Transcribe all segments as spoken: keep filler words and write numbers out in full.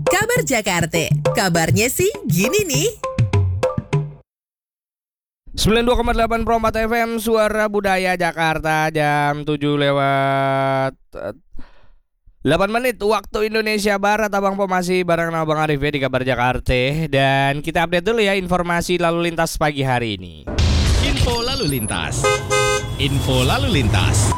Kabar Jakarta, kabarnya sih gini nih. sembilan puluh dua koma delapan Pro empat F M Suara Budaya Jakarta, jam tujuh lewat delapan menit waktu Indonesia Barat. Abang Po masih bareng Abang Arif ya di Kabar Jakarta. Dan kita update dulu ya informasi lalu lintas pagi hari ini. Info lalu lintas. Info lalu lintas.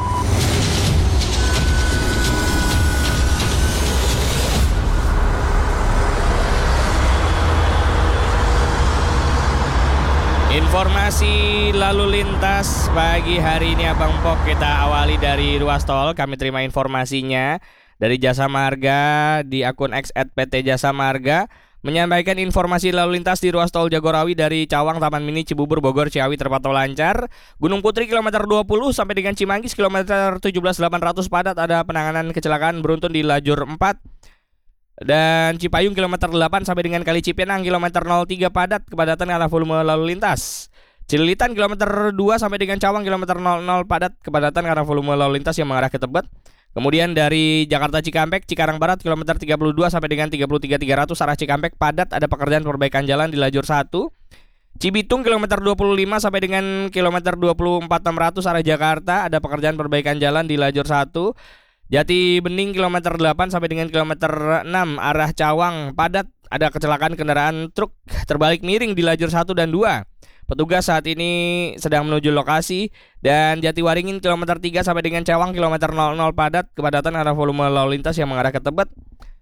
Informasi lalu lintas pagi hari ini Abang Pok, kita awali dari ruas tol. Kami terima informasinya dari Jasa Marga di akun X at P T Jasa Marga, menyampaikan informasi lalu lintas di ruas tol Jagorawi dari Cawang, Taman Mini, Cibubur, Bogor, Ciawi terpantau lancar. Gunung Putri kilometer dua puluh sampai dengan Cimanggis kilometer tujuh belas delapan ratus padat, ada penanganan kecelakaan beruntun di lajur empat. Dan Cipayung kilometer delapan sampai dengan Kali Cipinang kilometer nol tiga padat, kepadatan karena volume lalu lintas. Cililitan kilometer dua sampai dengan Cawang kilometer nol nol padat, kepadatan karena volume lalu lintas yang mengarah ke Tebet. Kemudian dari Jakarta Cikampek Cikarang Barat kilometer tiga puluh dua sampai dengan tiga puluh tiga tiga ratus arah Cikampek padat, ada pekerjaan perbaikan jalan di lajur satu. Cibitung kilometer dua puluh lima sampai dengan kilometer dua puluh empat enam ratus arah Jakarta, ada pekerjaan perbaikan jalan di lajur satu. Jati Bening kilometer delapan sampai dengan kilometer enam arah Cawang padat, ada kecelakaan kendaraan truk terbalik miring di lajur satu dan dua. Petugas saat ini sedang menuju lokasi. Dan Jatiwaringin kilometer tiga sampai dengan Cawang kilometer nol nol padat, kepadatan karena volume lalu lintas yang mengarah ke Tebet.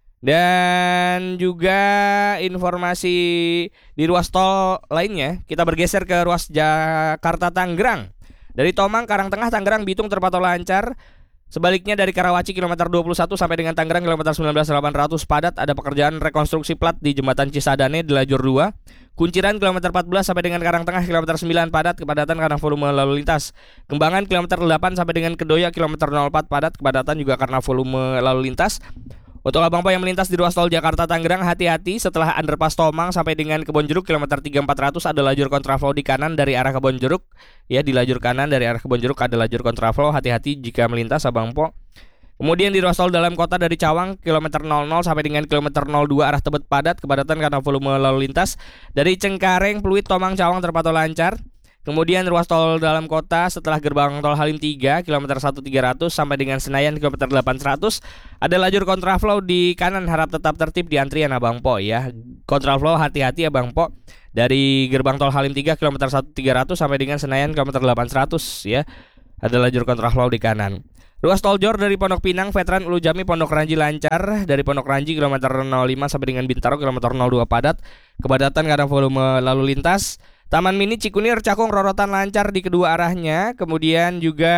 Dan juga informasi di ruas tol lainnya, kita bergeser ke ruas Jakarta Tangerang. Dari Tomang, Karangtengah, Tangerang, Bitung terpantau lancar. Sebaliknya dari Karawaci kilometer dua puluh satu sampai dengan Tangerang kilometer sembilan belas delapan ratus padat, ada pekerjaan rekonstruksi plat di jembatan Cisadane di lajur dua. Kunciran kilometer empat belas sampai dengan Karangtengah kilometer sembilan padat, kepadatan karena volume lalu lintas. Kembangan kilometer delapan sampai dengan Kedoya kilometer nol empat padat, kepadatan juga karena volume lalu lintas. Untuk abang po yang melintas di ruas tol Jakarta Tangerang, hati-hati setelah underpass Tomang sampai dengan Kebonjeruk kilometer tiga empat ratus, ada lajur kontraflow di kanan dari arah Kebonjeruk. Ya, di lajur kanan dari arah Kebonjeruk ada lajur kontraflow, hati-hati jika melintas abang po. Kemudian di ruas tol dalam kota dari Cawang kilometer nol nol sampai dengan kilometer nol dua arah Tebet padat, kepadatan karena volume lalu lintas. Dari Cengkareng, Pluit, Tomang, Cawang terpantau lancar. Kemudian ruas tol dalam kota setelah gerbang tol Halim tiga kilometer satu tiga ratus sampai dengan Senayan kilometer delapan ratus, ada lajur kontraflow di kanan, harap tetap tertib di antrian abang po ya. Kontraflow hati-hati abang po. Dari gerbang tol Halim tiga kilometer satu tiga ratus sampai dengan Senayan kilometer delapan ratus ya. Ada lajur kontraflow di kanan. Ruas tol Jor dari Pondok Pinang, Veteran, Ulu Jami, Pondok Ranji lancar. Dari Pondok Ranji kilometer nol lima sampai dengan Bintaro kilometer nol dua padat, kepadatan karena volume lalu lintas. Taman Mini, Cikunir, Cakung, Rorotan lancar di kedua arahnya. Kemudian juga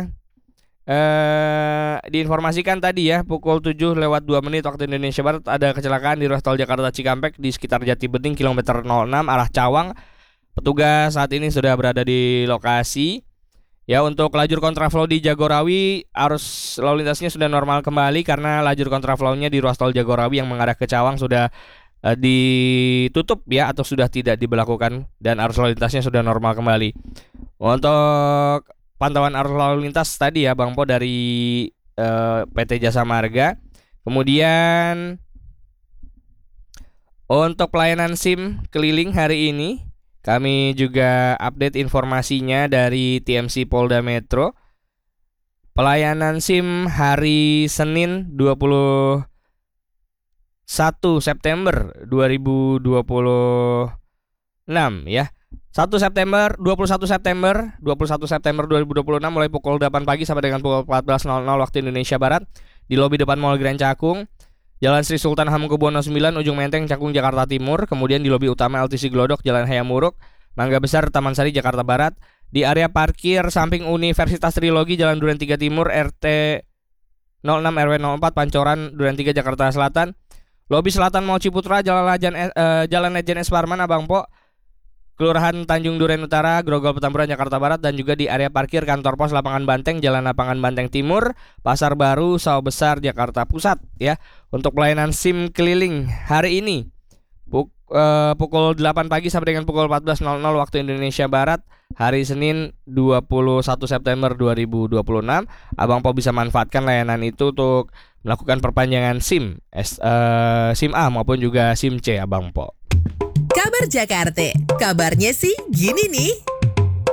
eh, diinformasikan tadi ya, pukul tujuh lewat dua menit waktu Indonesia Barat, ada kecelakaan di ruas tol Jakarta Cikampek di sekitar Jati Bening kilometer nol enam arah Cawang. Petugas saat ini sudah berada di lokasi. Ya, untuk lajur kontraflow di Jagorawi, arus lalu lintasnya sudah normal kembali karena lajur kontraflownya di ruas tol Jagorawi yang mengarah ke Cawang sudah ditutup ya, atau sudah tidak diberlakukan, dan arus lalu lintasnya sudah normal kembali. Untuk pantauan arus lalu lintas tadi ya Bang Po dari uh, P T Jasa Marga. Kemudian untuk pelayanan SIM keliling hari ini, kami juga update informasinya dari T M C Polda Metro. Pelayanan SIM hari Senin dua puluh satu September dua ribu dua puluh enam ya. satu September dua puluh satu September dua puluh satu September dua ribu dua puluh enam mulai pukul delapan pagi sampai dengan pukul empat belas nol nol waktu Indonesia Barat di lobi depan Mall Grand Cakung, Jalan Sri Sultan Hamengkubuwono sembilan, Ujung Menteng, Cakung, Jakarta Timur. Kemudian di lobi utama L T C Glodok, Jalan Hayam Muruk, Mangga Besar, Taman Sari, Jakarta Barat. Di area parkir samping Universitas Trilogi, Jalan Duren tiga Timur, R T nol enam R W nol empat, Pancoran, Duren tiga, Jakarta Selatan. Lobi Selatan Mall Ciputra, Jalan Lejen uh, Jalan Lejen S Parman Abang Po, Kelurahan Tanjung Duren Utara, Grogol Petamburan, Jakarta Barat. Dan juga di area parkir kantor pos Lapangan Banteng, Jalan Lapangan Banteng Timur, Pasar Baru, Sawah Besar, Jakarta Pusat ya. Untuk pelayanan SIM keliling hari ini eh, pukul delapan pagi sampai dengan pukul empat belas nol nol waktu Indonesia Barat hari Senin dua puluh satu September dua ribu dua puluh enam. Abang Po bisa manfaatkan layanan itu untuk melakukan perpanjangan SIM, S, eh, SIM A maupun juga SIM C Abang Po. Kabar Jakarta, kabarnya sih gini nih.